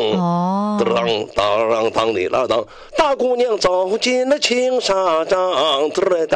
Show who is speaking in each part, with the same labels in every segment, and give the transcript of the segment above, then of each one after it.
Speaker 1: 哦，当当里拉当，大姑娘走进了青纱帐，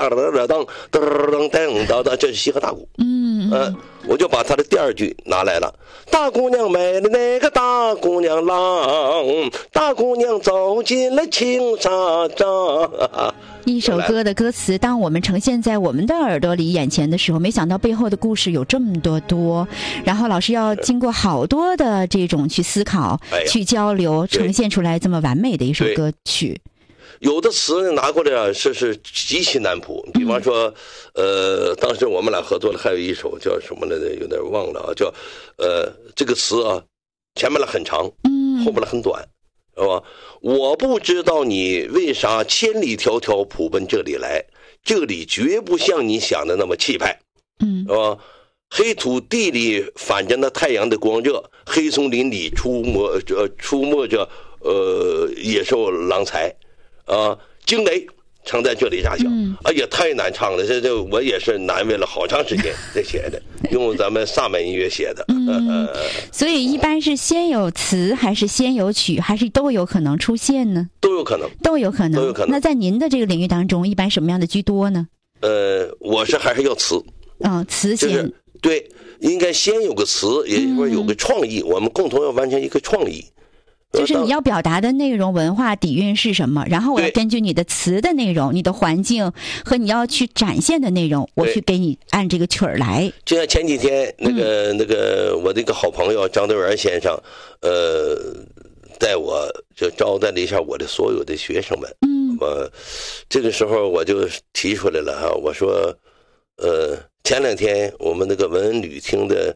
Speaker 1: 这是西河大鼓。我就把他的第二句拿来了。大姑娘美的那个大姑娘郎，大姑娘走进了青纱帐。
Speaker 2: 一首歌的歌词，当我们呈现在我们的耳朵里、眼前的时候，没想到背后的故事有这么多。然后老师要经过好多的这种去思考、去交流，呈现出来这么完美的一首歌曲。
Speaker 1: 有的词拿过来是极其难谱，比方说，当时我们俩合作的还有一首叫什么来着，有点忘了啊，叫这个词啊，前面的很长，后面的很短，是吧？我不知道你为啥千里迢迢普奔这里来，这里绝不像你想的那么气派，是吧？黑土地里反着那太阳的光热，黑松林里出没着野兽狼才。惊雷常在这里炸响。哎呀，太难唱了，这我也是难为了好长时间才写的，用咱们萨满音乐写的。
Speaker 2: 所以一般是先有词还是先有曲，还是都有可能出现呢？
Speaker 1: 都有可能。
Speaker 2: 那在您的这个领域当中，一般什么样的居多呢？
Speaker 1: 我是还是要词。
Speaker 2: 词先。就是
Speaker 1: 对，应该先有个词，也就是说有个创意，我们共同要完成一个创意。
Speaker 2: 就是你要表达的内容、文化底蕴是什么，然后我要根据你的词的内容、你的环境和你要去展现的内容，我去给你按这个曲儿来。
Speaker 1: 就像前几天那个我的一个好朋友张德元先生，带我就招待了一下我的所有的学生们。这个时候我就提出来了哈，我说，前两天我们那个文旅厅的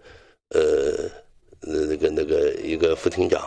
Speaker 1: 那个一个副厅长，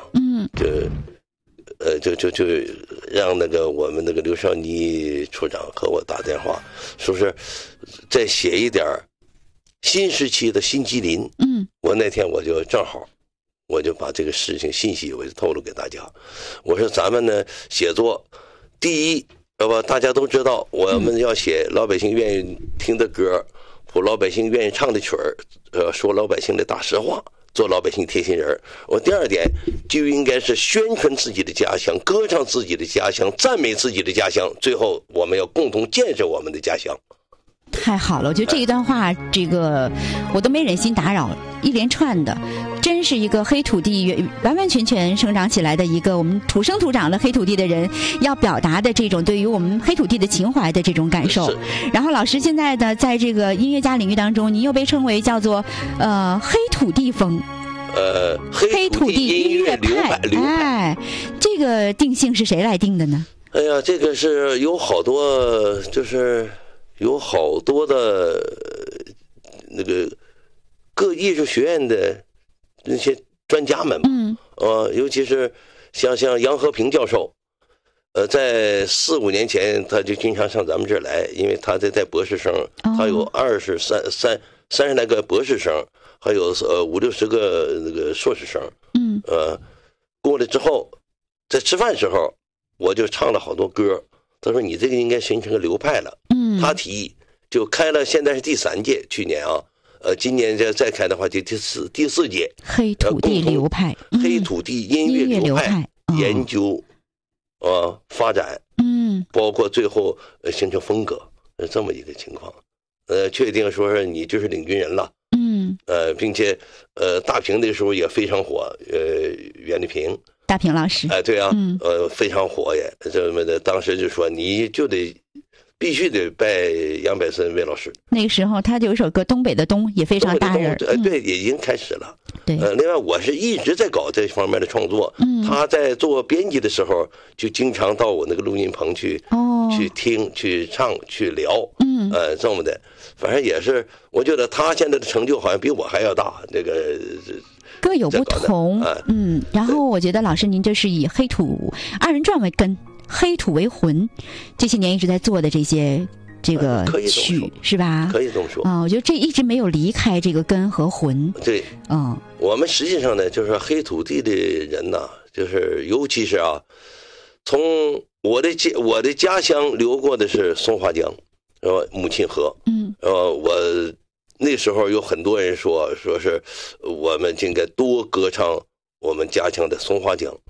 Speaker 1: 就让那个我们那个刘少妮处长和我打电话，说是再写一点新时期的新吉林。我那天我就正好，我就把这个事情信息我就透露给大家。我说咱们呢写作，第一，大家都知道我们要写老百姓愿意听的歌，谱老百姓愿意唱的曲儿，说老百姓的大实话。做老百姓贴心人。我第二点就应该是宣传自己的家乡，歌唱自己的家乡，赞美自己的家乡，最后我们要共同建设我们的家乡。
Speaker 2: 太好了，我觉得这一段话，这个我都没忍心打扰，一连串的，真是一个黑土地完完全全生长起来的一个我们土生土长的黑土地的人要表达的这种对于我们黑土地的情怀的这种感受。然后老师现在的在这个音乐家领域当中，您又被称为叫做黑土地风。黑土地音乐派，这个定性是谁来定的呢？
Speaker 1: 哎呀，这个是有好多，就是有好多的那个各艺术学院的那些专家们嘛，尤其是像杨和平教授，在4、5年前他就经常上咱们这儿来，因为他在博士生，他有30来个博士生，还有50、60个那个硕士生，过来之后，在吃饭时候，我就唱了好多歌。他说：“你这个应该形成个流派了。”他提议就开了，现在是第3届，去年啊，今年再开的话就第四届
Speaker 2: 黑土地流派，
Speaker 1: 黑土地音乐流派研究发展，包括最后形成风格，这么一个情况。确定说是你就是领军人了。并且大平那时候也非常火，袁立平
Speaker 2: 大平老师，
Speaker 1: 对啊，非常火也，这么的，当时就说你就必须得拜杨百森魏老师。
Speaker 2: 那个时候他就有一首歌《东北的东》也非常大热，
Speaker 1: 对，已经开始了。
Speaker 2: 对，
Speaker 1: 另外我是一直在搞这方面的创作。他在做编辑的时候，就经常到我那个录音棚去听、去唱、去聊。这么的，反正也是，我觉得他现在的成就好像比我还要大。这个
Speaker 2: 各有不同。然后我觉得老师您这是以黑土2人转为根，黑土为魂，这些年一直在做的这个曲是吧？
Speaker 1: 可以这么说。
Speaker 2: 我觉得这一直没有离开这个根和魂。
Speaker 1: 对，我们实际上呢，就是黑土地的人呢，就是尤其是从我的家乡流过的是松花江，母亲河。我那时候有很多人说是我们应该多歌唱我们家乡的松花江。